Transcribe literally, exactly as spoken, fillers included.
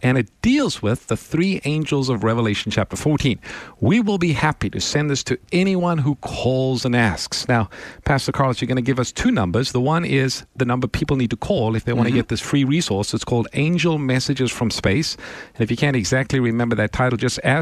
and it deals with the three angels of Revelation chapter fourteen. We will be happy to send this to anyone who calls and asks. Now, Pastor Carlos, you're going to give us two numbers. The one is the number people need to call if they want mm-hmm. to get this free resource. It's called Angel Messages from Space. And if you can't exactly remember that title, just ask